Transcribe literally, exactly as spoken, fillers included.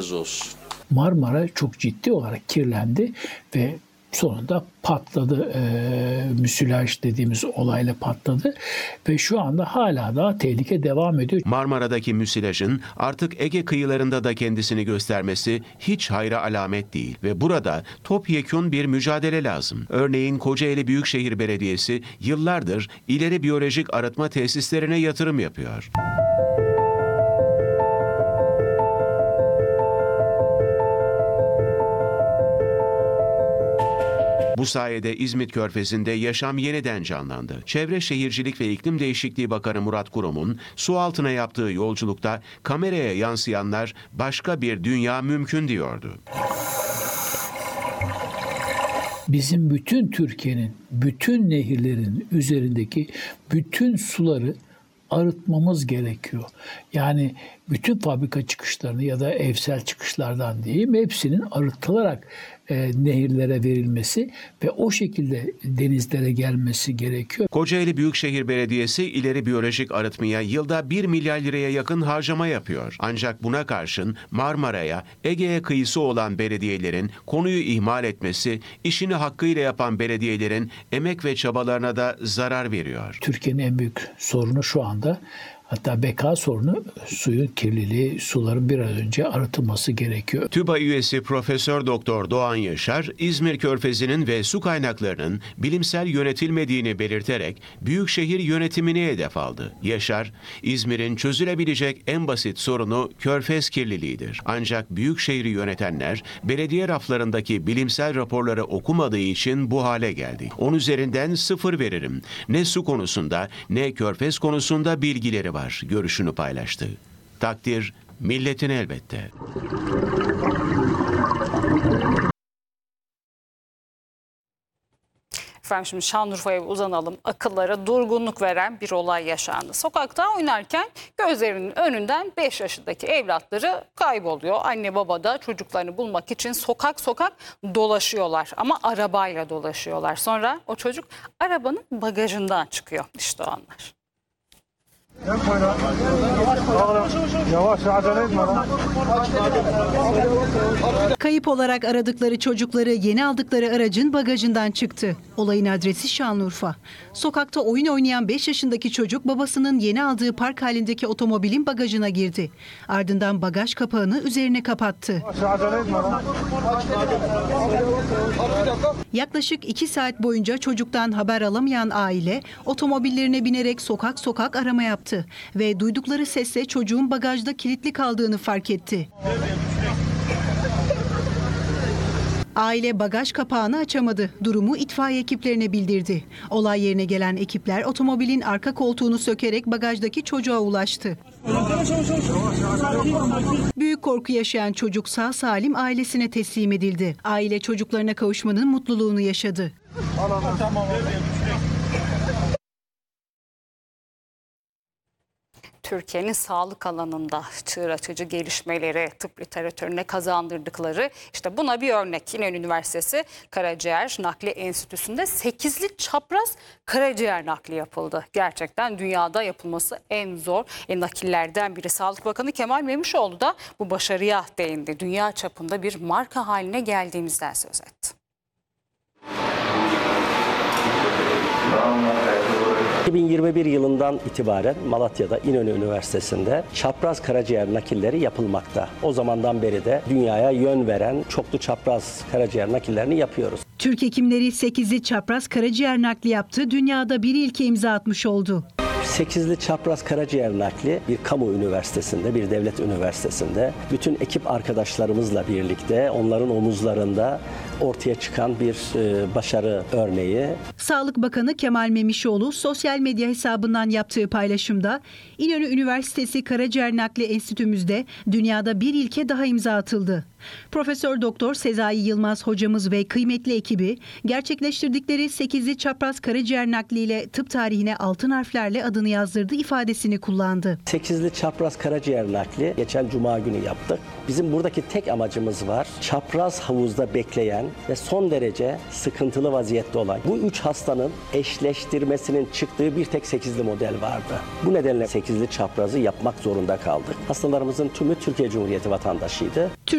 razı olsun. Marmara çok ciddi olarak kirlendi ve sonunda patladı. E, müsilaj dediğimiz olayla patladı ve şu anda hala da tehlike devam ediyor. Marmara'daki müsilajın artık Ege kıyılarında da kendisini göstermesi hiç hayra alamet değil ve burada topyekün bir mücadele lazım. Örneğin Kocaeli Büyükşehir Belediyesi yıllardır ileri biyolojik arıtma tesislerine yatırım yapıyor. Bu sayede İzmit Körfezi'nde yaşam yeniden canlandı. Çevre Şehircilik ve İklim Değişikliği Bakanı Murat Kurum'un su altına yaptığı yolculukta kameraya yansıyanlar başka bir dünya mümkün diyordu. Bizim bütün Türkiye'nin, bütün nehirlerin üzerindeki bütün suları arıtmamız gerekiyor. Yani bütün fabrika çıkışlarını ya da evsel çıkışlardan diyeyim hepsinin arıtılarak e, nehirlere verilmesi ve o şekilde denizlere gelmesi gerekiyor. Kocaeli Büyükşehir Belediyesi ileri biyolojik arıtmaya yılda bir milyar liraya yakın harcama yapıyor. Ancak buna karşın Marmara'ya, Ege'ye kıyısı olan belediyelerin konuyu ihmal etmesi, işini hakkıyla yapan belediyelerin emek ve çabalarına da zarar veriyor. Türkiye'nin en büyük sorunu şu anda, hatta beka sorunu, suyun kirliliği, suların bir an önce arıtılması gerekiyor. TÜBA üyesi Profesör Doktor Doğan Yaşar, İzmir Körfezi'nin ve su kaynaklarının bilimsel yönetilmediğini belirterek büyükşehir yönetimini hedef aldı. Yaşar, İzmir'in çözülebilecek en basit sorunu körfez kirliliğidir. Ancak büyükşehiri yönetenler belediye raflarındaki bilimsel raporları okumadığı için bu hale geldi. On üzerinden sıfır veririm. Ne su konusunda ne körfez konusunda bilgileri var görüşünü paylaştı. Takdir milletin elbette. Efendim şimdi Şanlıurfa'ya uzanalım. Akıllara durgunluk veren bir olay yaşandı. Sokakta oynarken gözlerinin önünden beş yaşındaki evlatları kayboluyor. Anne baba da çocuklarını bulmak için sokak sokak dolaşıyorlar. Ama arabayla dolaşıyorlar. Sonra o çocuk arabanın bagajından çıkıyor. İşte o anlar. Kayıp olarak aradıkları çocukları yeni aldıkları aracın bagajından çıktı. Olayın adresi Şanlıurfa. Sokakta oyun oynayan beş yaşındaki çocuk babasının yeni aldığı park halindeki otomobilin bagajına girdi. Ardından bagaj kapağını üzerine kapattı. Yaklaşık iki saat boyunca çocuktan haber alamayan aile otomobillerine binerek sokak sokak arama yaptı ve duydukları sesle çocuğun bagajda kilitli kaldığını fark etti. Aile bagaj kapağını açamadı. Durumu itfaiye ekiplerine bildirdi. Olay yerine gelen ekipler otomobilin arka koltuğunu sökerek bagajdaki çocuğa ulaştı. Büyük korku yaşayan çocuk sağ salim ailesine teslim edildi. Aile çocuklarına kavuşmanın mutluluğunu yaşadı. Türkiye'nin sağlık alanında çığır açıcı gelişmeleri tıp literatürüne kazandırdıkları, işte buna bir örnek. İnönü Üniversitesi Karaciğer Nakli Enstitüsü'nde sekizli çapraz karaciğer nakli yapıldı. Gerçekten dünyada yapılması en zor e, nakillerden biri. Sağlık Bakanı Kemal Memişoğlu da bu başarıya değindi. Dünya çapında bir marka haline geldiğimizden söz etti. iki bin yirmi bir yılından itibaren Malatya'da İnönü Üniversitesi'nde çapraz karaciğer nakilleri yapılmakta. O zamandan beri de dünyaya yön veren çoklu çapraz karaciğer nakillerini yapıyoruz. Türk hekimleri sekizli çapraz karaciğer nakli yaptı. Dünyada bir ilke imza atmış oldu. sekizli çapraz karaciğer nakli bir kamu üniversitesinde, bir devlet üniversitesinde bütün ekip arkadaşlarımızla birlikte onların omuzlarında ortaya çıkan bir e, başarı örneği. Sağlık Bakanı Kemal Memişoğlu sosyal medya hesabından yaptığı paylaşımda İnönü Üniversitesi Karaciğer Nakli Enstitümüzde dünyada bir ilke daha imza atıldı. Profesör Doktor Sezai Yılmaz hocamız ve kıymetli ekibi gerçekleştirdikleri sekizli çapraz karaciğer nakliyle tıp tarihine altın harflerle adını yazdırdı ifadesini kullandı. sekizli çapraz karaciğer nakli geçen cuma günü yaptık. Bizim buradaki tek amacımız var. Çapraz havuzda bekleyen ve son derece sıkıntılı vaziyette olan bu üç hastanın eşleştirmesinin çıktığı bir tek sekizli model vardı. Bu nedenle sekizli çaprazı yapmak zorunda kaldık. Hastalarımızın tümü Türkiye Cumhuriyeti vatandaşıydı.